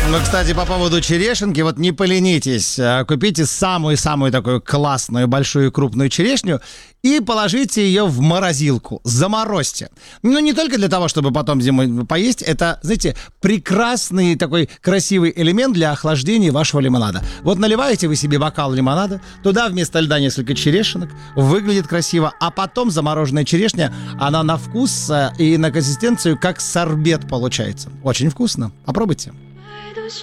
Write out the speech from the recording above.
Ну, кстати, по поводу черешенки, вот не поленитесь, купите самую-самую такую классную, большую, крупную черешню и положите ее в морозилку, заморозьте. Ну, не только для того, чтобы потом зимой поесть, это, знаете, прекрасный такой красивый элемент для охлаждения вашего лимонада. Вот наливаете вы себе бокал лимонада, туда вместо льда несколько черешенок, выглядит красиво, а потом замороженная черешня, она на вкус и на консистенцию как сорбет получается. Очень вкусно. Попробуйте.